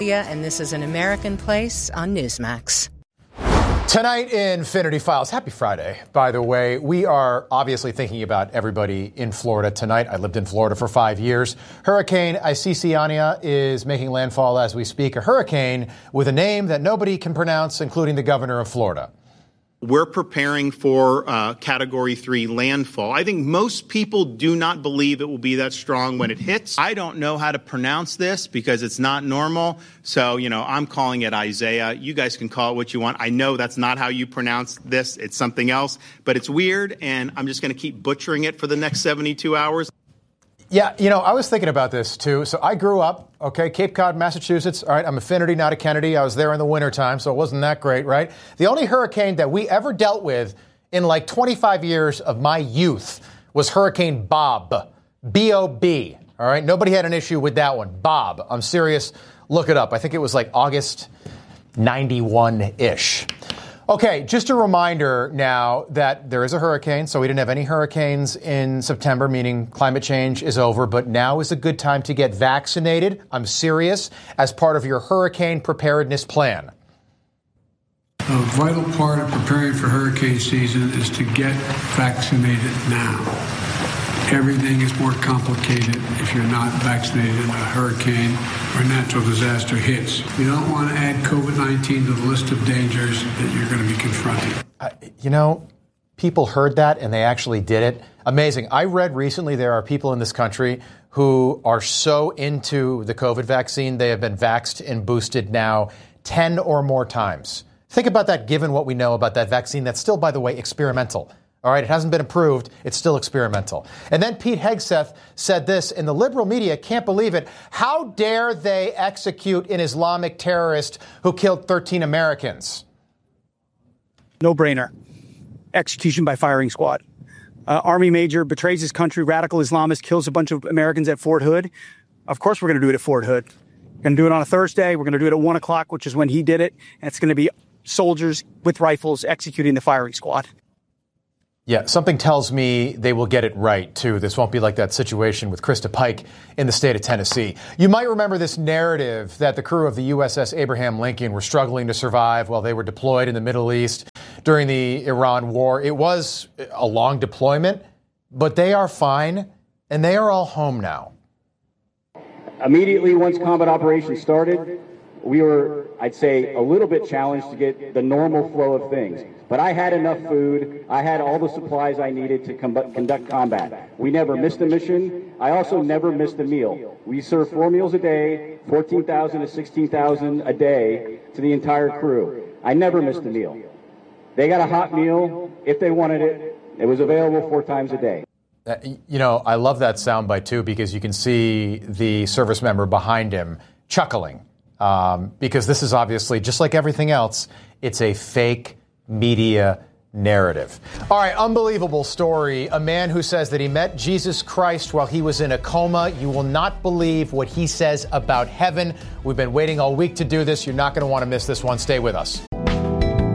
Philadelphia, and this is An American Place on Newsmax. Tonight in Infinity Files, happy Friday, by the way. We are obviously thinking about everybody in Florida tonight. I lived in Florida for 5 years. Hurricane Isisiania is making landfall as we speak, a hurricane with a name that nobody can pronounce, including the governor of Florida. We're preparing for Category 3 landfall. I think most people do not believe it will be that strong when it hits. I don't know how to pronounce this because it's not normal. So, I'm calling it Isaiah. You guys can call it what you want. I know that's not how you pronounce this. It's something else. But it's weird, and I'm just going to keep butchering it for the next 72 hours. Yeah, I was thinking about this, too. So I grew up, Cape Cod, Massachusetts. All right, I'm a Finnerty, not a Kennedy. I was there in the wintertime, so it wasn't that great, right? The only hurricane that we ever dealt with in like 25 years of my youth was Hurricane Bob, B-O-B. All right, nobody had an issue with that one. Bob, I'm serious. Look it up. I think it was like August 91-ish. Okay, just a reminder now that there is a hurricane, so we didn't have any hurricanes in September, meaning climate change is over, but now is a good time to get vaccinated. I'm serious, as part of your hurricane preparedness plan. A vital part of preparing for hurricane season is to get vaccinated now. Everything is more complicated if you're not vaccinated and a hurricane or natural disaster hits. You don't want to add COVID-19 to the list of dangers that you're going to be confronting. People heard that and they actually did it. Amazing. I read recently there are people in this country who are so into the COVID vaccine, they have been vaxxed and boosted now 10 or more times. Think about that given what we know about that vaccine that's still, by the way, experimental. All right, it hasn't been approved. It's still experimental. And then Pete Hegseth said this, and the liberal media can't believe it. How dare they execute an Islamic terrorist who killed 13 Americans? No brainer. Execution by firing squad. Army major betrays his country, radical Islamist, kills a bunch of Americans at Fort Hood. Of course we're going to do it at Fort Hood. We're going to do it on a Thursday. We're going to do it at 1 o'clock, which is when he did it. And it's going to be soldiers with rifles executing the firing squad. Yeah, something tells me they will get it right, too. This won't be like that situation with Krista Pike in the state of Tennessee. You might remember this narrative that the crew of the USS Abraham Lincoln were struggling to survive while they were deployed in the Middle East during the Iran war. It was a long deployment, but they are fine, and they are all home now. Immediately, once combat operations started, we were, I'd say, a little bit challenged to get the normal flow of things. But I had enough food. I had all the supplies I needed to conduct combat. We never missed a mission. I also never missed a meal. We served 4 meals a day, 14,000 to 16,000 a day to the entire crew. I never missed a meal. They got a hot meal if they wanted it. It was available 4 times a day. I love that soundbite, too, because you can see the service member behind him chuckling. Because this is obviously, just like everything else, it's a fake media narrative. All right, unbelievable story. A man who says that he met Jesus Christ while he was in a coma. You will not believe what he says about heaven. We've been waiting all week to do this. You're not going to want to miss this one. Stay with us.